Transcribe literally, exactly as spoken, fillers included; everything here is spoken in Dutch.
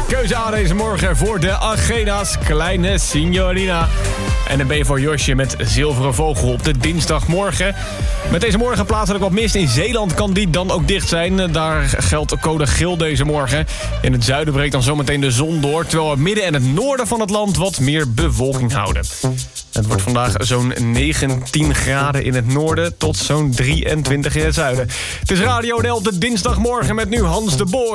keuze A deze morgen voor de agenda's. Kleine Signorina. En een B voor Josje met Zilveren Vogel op de dinsdagmorgen. Met deze morgen plaatselijk wat mist. In Zeeland kan die dan ook dicht zijn. Daar geldt code geel deze morgen. In het zuiden breekt dan zometeen de zon door. Terwijl het midden en het noorden van het land wat meer bewolking houden. Het wordt vandaag zo'n negentien graden in het noorden tot zo'n drieëntwintig in het zuiden. Het is Radio N L op de dinsdagmorgen met nu Hans de Boer.